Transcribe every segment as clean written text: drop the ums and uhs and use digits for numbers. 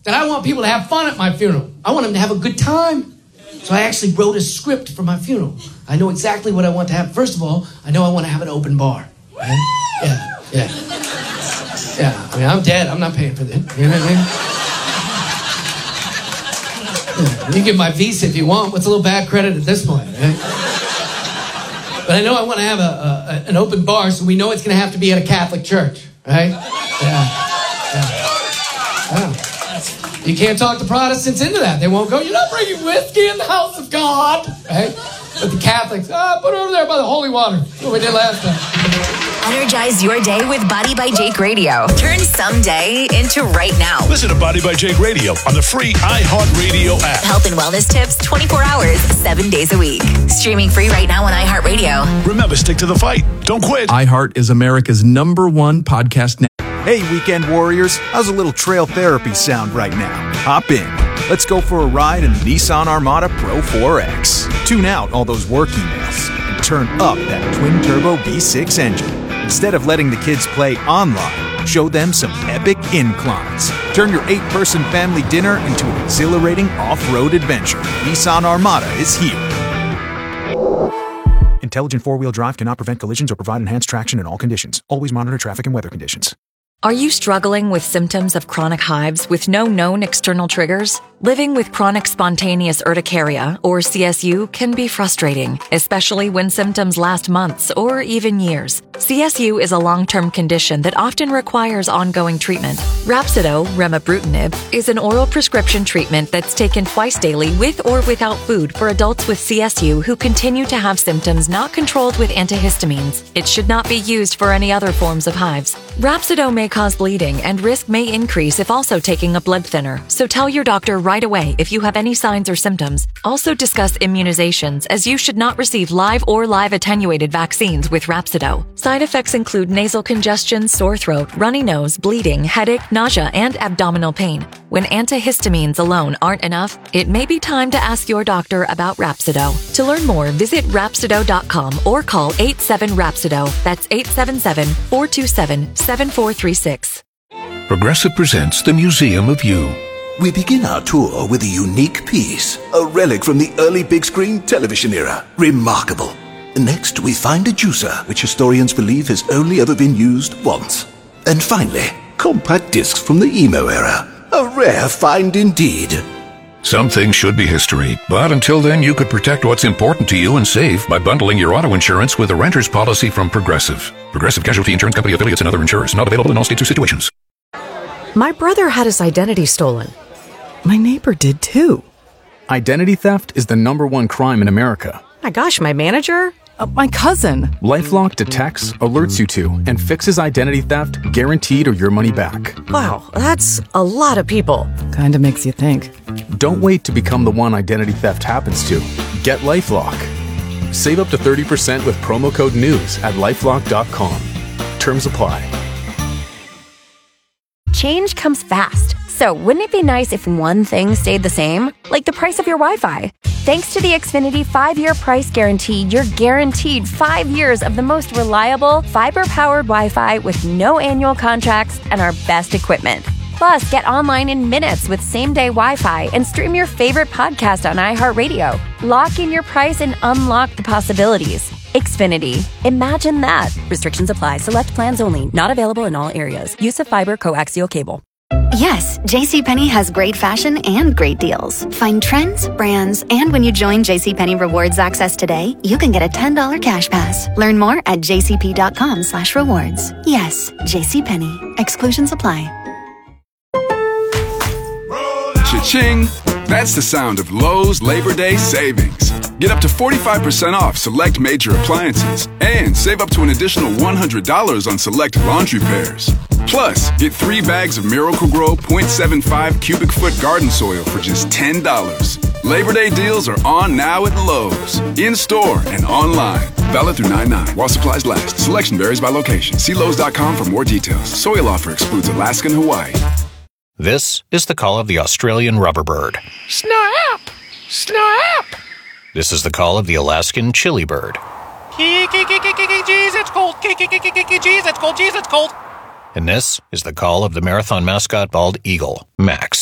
that I want people to have fun at my funeral. I want them to have a good time. So I actually wrote a script for my funeral. I know exactly what I want to have. First of all, I know I want to have an open bar. Right? Yeah. I mean, I'm dead. I'm not paying for that. You know what I mean? Yeah. You give my Visa if you want. What's a little bad credit at this point, right? But I know I want to have an open bar, so we know it's going to have to be at a Catholic church, right? Yeah. You can't talk the Protestants into that. They won't go, you're not bringing whiskey in the house of God, right? But the Catholics, put it over there by the holy water. That's what we did last time. Energize your day with Body by Jake Radio. Turn someday into right now. Listen to Body by Jake Radio on the free iHeartRadio app. Health and wellness tips 24 hours, 7 days a week. Streaming free right now on iHeartRadio. Remember, stick to the fight. Don't quit. iHeart is America's #1 podcast network. Hey, weekend warriors, how's a little trail therapy sound right now? Hop in. Let's go for a ride in the Nissan Armada Pro 4X. Tune out all those work emails and turn up that twin-turbo V6 engine. Instead of letting the kids play online, show them some epic inclines. Turn your 8-person family dinner into an exhilarating off-road adventure. Nissan Armada is here. Intelligent four-wheel drive cannot prevent collisions or provide enhanced traction in all conditions. Always monitor traffic and weather conditions. Are you struggling with symptoms of chronic hives with no known external triggers? Living with chronic spontaneous urticaria, or CSU, can be frustrating, especially when symptoms last months or even years. CSU is a long-term condition that often requires ongoing treatment. Rhapsido, remibrutinib, is an oral prescription treatment that's taken twice daily with or without food for adults with CSU who continue to have symptoms not controlled with antihistamines. It should not be used for any other forms of hives. Rhapsido may cause bleeding and risk may increase if also taking a blood thinner, so tell your doctor right away if you have any signs or symptoms. Also discuss immunizations, as you should not receive live or live attenuated vaccines with Rhapsido. Side effects include nasal congestion, sore throat, runny nose, bleeding, headache, nausea, and abdominal pain. When antihistamines alone aren't enough, it may be time to ask your doctor about Rhapsido. To learn more, visit Rhapsido.com or call 87-RHAPSIDO. That's 877-427-7436. Progressive presents the Museum of You. We begin our tour with a unique piece, a relic from the early big screen television era. Remarkable. Next, we find a juicer, which historians believe has only ever been used once. And finally, compact discs from the emo era. A rare find indeed. Some things should be history, but until then, you could protect what's important to you and save by bundling your auto insurance with a renter's policy from Progressive. Progressive Casualty Insurance Company affiliates and other insurers. Not available in all states or situations. My brother had his identity stolen. My neighbor did too. Identity theft is the #1 crime in America. My gosh, my manager? My cousin. LifeLock detects, alerts you to, and fixes identity theft guaranteed or your money back. Wow, that's a lot of people. Kinda makes you think. Don't wait to become the one identity theft happens to. Get LifeLock. Save up to 30% with promo code NEWS at LifeLock.com. Terms apply. Change comes fast. So wouldn't it be nice if one thing stayed the same? Like the price of your Wi-Fi. Thanks to the Xfinity 5-year price guarantee, you're guaranteed 5 years of the most reliable, fiber-powered Wi-Fi with no annual contracts and our best equipment. Plus, get online in minutes with same-day Wi-Fi and stream your favorite podcast on iHeartRadio. Lock in your price and unlock the possibilities. Xfinity. Imagine that. Restrictions apply. Select plans only. Not available in all areas. Use of fiber coaxial cable. Yes, JCPenney has great fashion and great deals. Find trends, brands, and when you join JCPenney Rewards Access today, you can get a $10 cash pass. Learn more at jcp.com/rewards. Yes, JCPenney. Exclusions apply. Cha-ching! That's the sound of Lowe's Labor Day savings. Get up to 45% off select major appliances and save up to an additional $100 on select laundry pairs. Plus, get 3 bags of Miracle-Gro 0.75 cubic foot garden soil for just $10. Labor Day deals are on now at Lowe's. In-store and online. Valid through 9/9 while supplies last. Selection varies by location. See Lowe's.com for more details. Soil offer excludes Alaska and Hawaii. This is the call of the Australian rubberbird. Snap! Snap! This is the call of the Alaskan chili bird. Jeez, it's cold. Jeez, it's cold. Jeez, it's cold. And this is the call of the marathon mascot bald eagle, Max.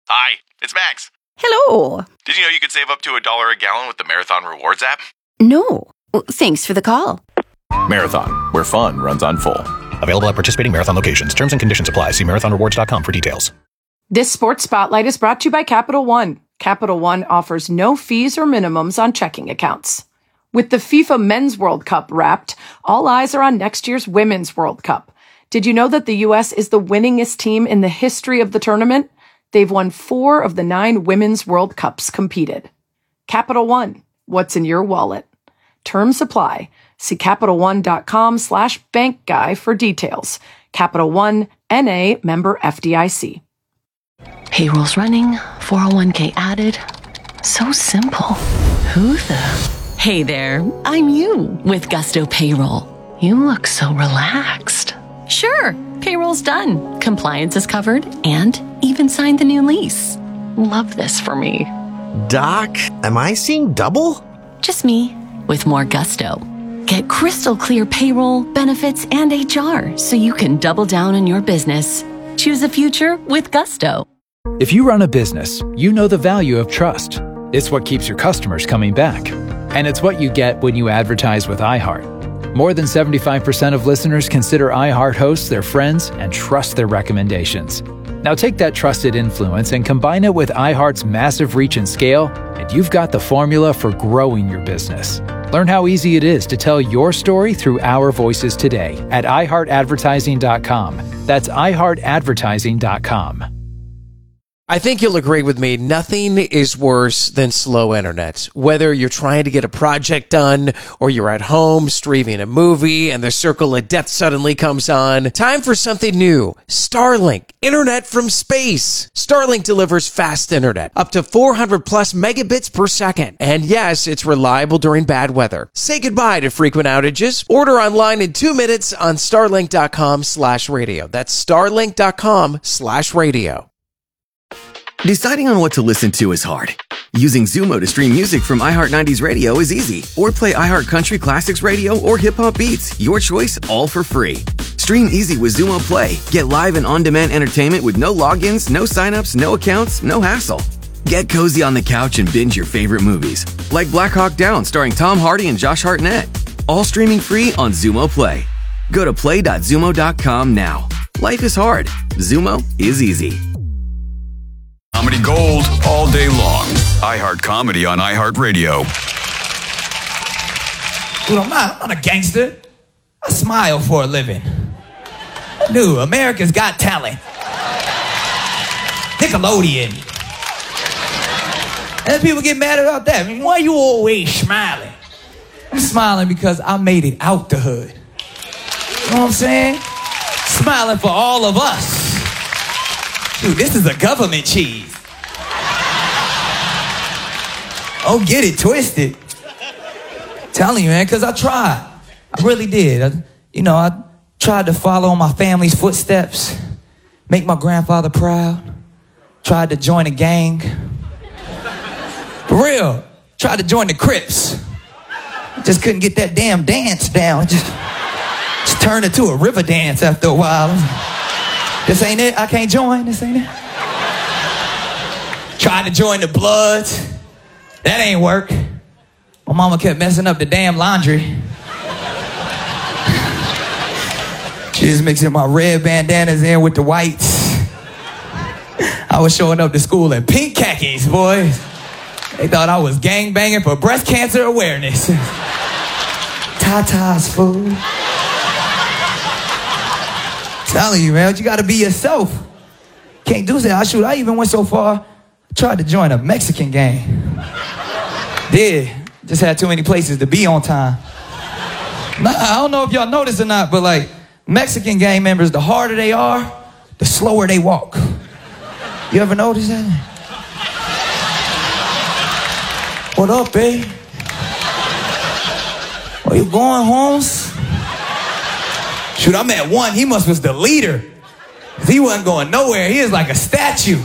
Hi, it's Max. Hello. Did you know you could save up to $1 a gallon with the Marathon Rewards app? No. Well, thanks for the call. Marathon, where fun runs on full. Available at participating Marathon locations. Terms and conditions apply. See marathonrewards.com for details. This Sports Spotlight is brought to you by Capital One. Capital One offers no fees or minimums on checking accounts. With the FIFA Men's World Cup wrapped, all eyes are on next year's Women's World Cup. Did you know that the U.S. is the winningest team in the history of the tournament? They've won 4 of the 9 Women's World Cups competed. Capital One, what's in your wallet? Terms apply. See CapitalOne.com/bankguy for details. Capital One, N.A., member FDIC. Payroll's running, 401k added. So simple. Who the? Hey there, I'm you with Gusto Payroll. You look so relaxed. Sure, payroll's done. Compliance is covered and even signed the new lease. Love this for me. Doc, am I seeing double? Just me with more gusto. Get crystal clear payroll, benefits, and HR so you can double down on your business. Choose a future with Gusto. If you run a business, you know the value of trust. It's what keeps your customers coming back. And it's what you get when you advertise with iHeart. More than 75% of listeners consider iHeart hosts their friends and trust their recommendations. Now take that trusted influence and combine it with iHeart's massive reach and scale, and you've got the formula for growing your business. Learn how easy it is to tell your story through our voices today at iHeartAdvertising.com. That's iHeartAdvertising.com. I think you'll agree with me, nothing is worse than slow internet. Whether you're trying to get a project done or you're at home streaming a movie and the circle of death suddenly comes on, time for something new. Starlink, internet from space. Starlink delivers fast internet, up to 400 plus megabits per second. And yes, it's reliable during bad weather. Say goodbye to frequent outages. Order online in 2 minutes on starlink.com/radio. That's starlink.com/radio. Deciding on what to listen to is hard. Using Zumo to stream music from iHeart 90s Radio is easy. Or play iHeart Country Classics Radio or Hip Hop Beats. Your choice, all for free. Stream easy with Zumo Play. Get live and on-demand entertainment with no logins, no signups, no accounts, no hassle. Get cozy on the couch and binge your favorite movies. Like Black Hawk Down starring Tom Hardy and Josh Hartnett. All streaming free on Zumo Play. Go to play.zumo.com now. Life is hard. Zumo is easy. Comedy gold all day long. iHeart Comedy on iHeartRadio. Dude, I'm not a gangster. I smile for a living. Dude, America's Got Talent. Nickelodeon. And people get mad about that. I mean, why are you always smiling? I'm smiling because I made it out the hood. You know what I'm saying? Smiling for all of us. Dude, this is a government cheese. Oh, get it twisted. I'm telling you, man, because I tried. I really did. I tried to follow in my family's footsteps, make my grandfather proud, tried to join a gang. For real, tried to join the Crips. Just couldn't get that damn dance down. Just turned it to a river dance after a while. This ain't it. I can't join. This ain't it. Tried to join the Bloods. That ain't work. My mama kept messing up the damn laundry. She was mixing my red bandanas in with the whites. I was showing up to school in pink khakis, boys. They thought I was gangbanging for breast cancer awareness. Tatas, fool. Telling you, man, you gotta be yourself. Can't do that. I even went so far, I tried to join a Mexican gang. Did. Just had too many places to be on time. I don't know if y'all noticed or not, but like Mexican gang members, the harder they are, the slower they walk. You ever notice that? What up, babe? Are you going, Holmes? Shoot, I met one. He was the leader. He wasn't going nowhere. He was like a statue.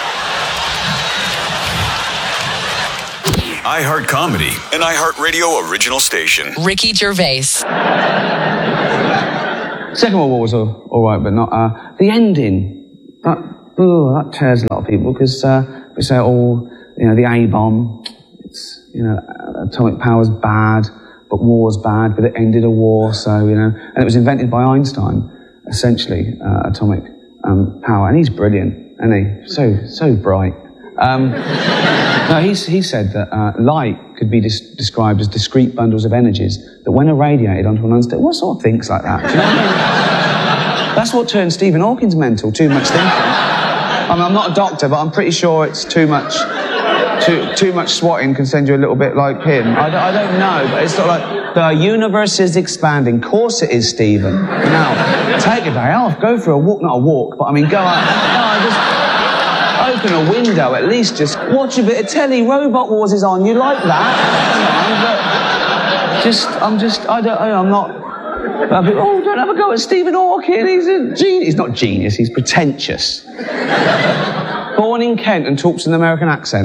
iHeart Comedy, an iHeartRadio original station. Ricky Gervais. Second World War was all right, but not... the ending, that ooh, that tears a lot of people because we say, oh, you know, the A-bomb, it's, you know, atomic power's bad, but war's bad, but it ended a war, so, you know, and it was invented by Einstein, essentially, atomic power, and he's brilliant, isn't he? So bright. No, he said that light could be described as discrete bundles of energies that when irradiated onto an unstable... What sort of thinks like that? Do you know what I mean? That's what turned Stephen Hawking's mental, too much thinking. I mean, I'm not a doctor, but I'm pretty sure it's too much swatting can send you a little bit like him. I don't know, but it's sort of like, the universe is expanding. Of course it is, Stephen. Now, take a day off, go for a walk, not a walk, but I mean, go out, just open a window, at least just watch a bit of telly. Robot Wars is on, you like that? I'm not... oh, don't have a go at Stephen Hawking, he's a genius. He's not genius, he's pretentious. Born in Kent and talks in an American accent.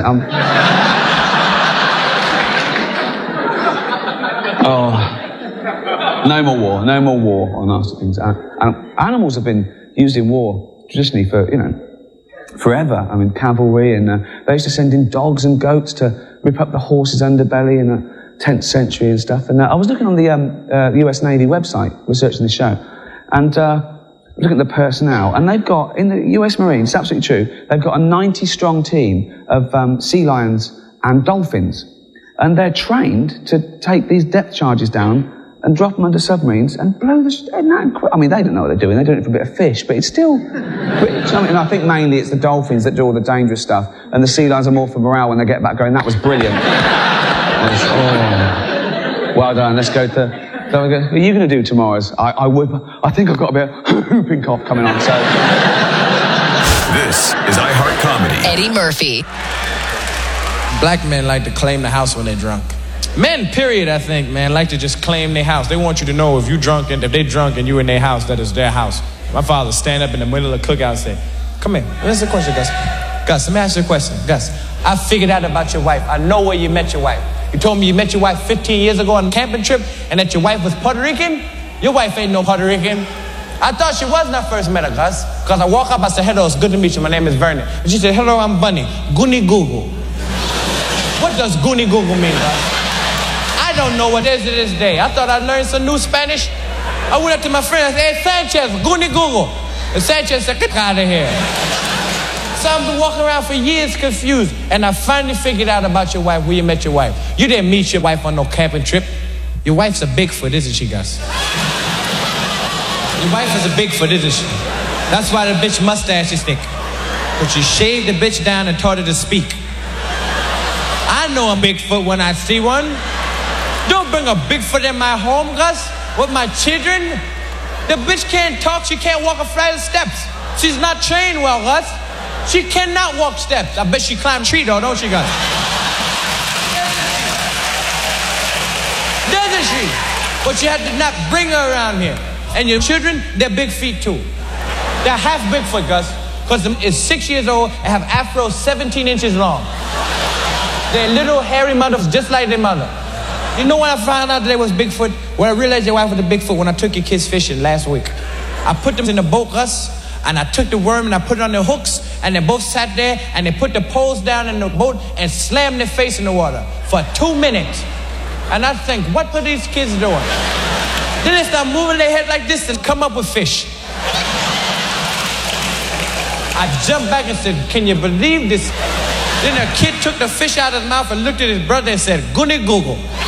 No more war on nasty things. Animals have been used in war traditionally for, you know, forever. I mean, cavalry, and they used to send in dogs and goats to rip up the horse's underbelly in the 10th century and stuff. And I was looking on the US Navy website, researching the show, and looking at the personnel, and they've got, in the US Marines, it's absolutely true, they've got a 90-strong team of sea lions and dolphins, and they're trained to take these depth charges down and drop them under submarines and blow the... I mean, they don't know what they're doing. They're doing it for a bit of fish, but it's still... And I think mainly it's the dolphins that do all the dangerous stuff, and the sea lions are more for morale when they get back going, that was brilliant. Well done. Let's go to... What are you going to do tomorrow's? I think I've got a bit of whooping cough coming on, so... This is iHeart Comedy. Eddie Murphy. Black men like to claim the house when they're drunk. Men, period, I think, man, like to just claim their house. They want you to know if they're drunk and you in their house, that is their house. My father stand up in the middle of the cookout and say, come here, here's the question, Gus. Gus, let me ask you a question. Gus, I figured out about your wife. I know where you met your wife. You told me you met your wife 15 years ago on a camping trip and that your wife was Puerto Rican? Your wife ain't no Puerto Rican. I thought she was when I first met her, Gus. Because I walk up, I said, hello, it's good to meet you. My name is Vernon. And she said, hello, I'm Bunny. Goonie Google. What does Goonie Google mean, Gus? I don't know what it is to this day. I thought I'd learned some new Spanish. I went up to my friend and said, hey, Sanchez, Goonie Google. And Sanchez said, get out of here. So I've been walking around for years confused, and I finally figured out about your wife, where you met your wife. You didn't meet your wife on no camping trip. Your wife's a Bigfoot, isn't she, Gus? Your wife is a Bigfoot, isn't she? That's why the bitch mustache is thick. But you shaved the bitch down and taught her to speak. I know a Bigfoot when I see one. Don't bring a Bigfoot in my home, Gus, with my children. The bitch can't talk, she can't walk a flight of steps. She's not trained well, Gus. She cannot walk steps. I bet she climbed a tree though, don't she, Gus? Doesn't she? But you had to not bring her around here. And your children, they're big feet too. They're half Bigfoot, Gus, because them is 6 years old and have afros 17 inches long. They're little hairy mothers just like their mother. You know when I found out that they was Bigfoot? When I realized your wife was a Bigfoot when I took your kids fishing last week. I put them in the boat, Gus, and I took the worm and I put it on their hooks, and they both sat there and they put the poles down in the boat and slammed their face in the water for 2 minutes. And I think, what are these kids doing? Then they start moving their head like this and come up with fish. I jumped back and said, can you believe this? Then a kid took the fish out of his mouth and looked at his brother and said, Goonie Google.